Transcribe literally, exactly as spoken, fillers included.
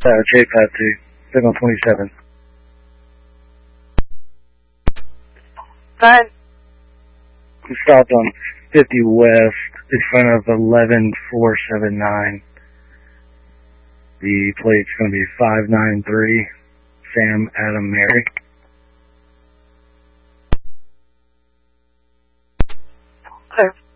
uh, J Pat to signal twenty-seven. Fine. We stopped on fifty West in front of eleven four seven nine. The plate's going to be five nine three, Sam Adam Mary. Okay.